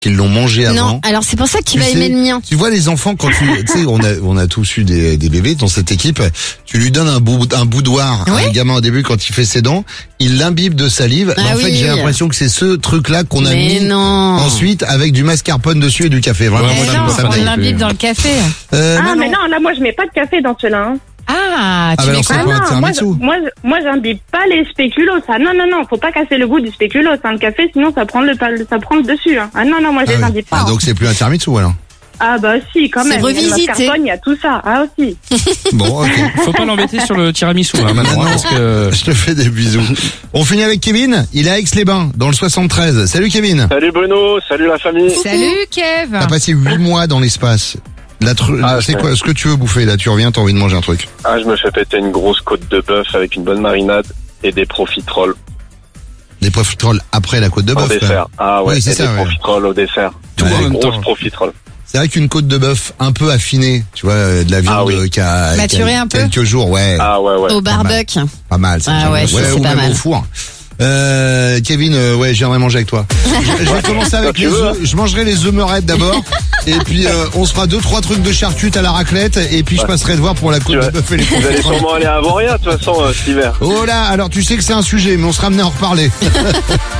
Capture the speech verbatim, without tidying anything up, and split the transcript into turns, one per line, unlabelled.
qu'ils l'ont mangé avant.
Non, alors c'est pour ça que tu,
Tu
vas
sais,
aimer le mien.
Tu vois les enfants quand tu, tu sais, on a, on a tous eu des, des bébés dans cette équipe. Tu lui donnes un, bout, un boudoir à
Oui.
un gamin au début quand il fait ses dents, il l'imbibe de salive.
Ah
Mais en fait,
oui.
j'ai l'impression que c'est ce truc-là qu'on a
Mais
mis
non.
ensuite avec du mascarpone dessus et du café. Vraiment,
Ouais,
moi,
Mais
ça me-
non,
ça me
on
dégoûte.
l'imbibe dans le café.
Euh,
Ah,
non,
mais
non.
non, là, moi, je mets pas de café dans ceux-là. Hein.
Ah,
Ah,
tu
bah
mets
alors,
quoi
c'est
Ah
quoi, un
non, moi,
tiramisu
je- moi, je- moi, j'imbibe pas les spéculoos. Ah non, non, non, faut pas casser le goût du spéculoos. Hein. Le café, sinon, ça prend le, ça prend le dessus. Hein. Ah non, non, moi, je
Ah,
les
oui.
imbibe pas.
Ah,
hein.
donc c'est plus un tiramisu alors.
Ah bah si, quand
C'est
même. Il y a le
revisité.
mascarpone, il y a tout ça. Ah aussi.
Bon, ok.
Faut pas l'embêter sur le tiramisu hein, maintenant, hein, parce que
Je te fais des bisous. On finit avec Kevin. Il est à Aix-les-Bains, dans le soixante-treize. Salut Kevin.
Salut Bruno, salut la famille.
Salut Kev.
T'as passé huit mois dans l'espace. La tru-
Ah,
c'est
c'est-
quoi ce que tu veux bouffer là? Tu reviens, t'as envie de manger un truc.
Ah, je me fais péter une grosse côte de bœuf avec une bonne marinade et des profiteroles
Des profiteroles après la côte de
au
bœuf.
dessert. Ah ouais,
Oui, c'est
et
ça,
des
ouais.
profiteroles au dessert.
Tout
Ouais,
en
des
même
grosses
temps.
profiteroles.
C'est vrai qu'une côte de bœuf un peu affinée, tu vois, euh, de la viande
Ah oui.
euh, qui a,
Maturée
qui a
un peu.
quelques jours, ouais,
Ah ouais, ouais.
Au barbecue.
pas mal. Ça,
Ah
j'aime
ouais,
bien.
ça, c'est
ou
pas
même
mal.
au four. Euh, Kevin, euh, ouais, j'aimerais manger avec toi. je, je vais commencer avec
tu
les
veux,
œufs. Je mangerai les œufs meurettes d'abord, et puis euh, on se fera deux trois trucs de charcutes à la raclette, et puis je passerai te voir pour la côte
Tu
de
vas-
bœuf et les
Vous allez
profiteroles.
sûrement aller à Avoria, de toute façon, euh, cet hiver.
Oh là, alors tu sais que c'est un sujet, mais on sera amené à en reparler.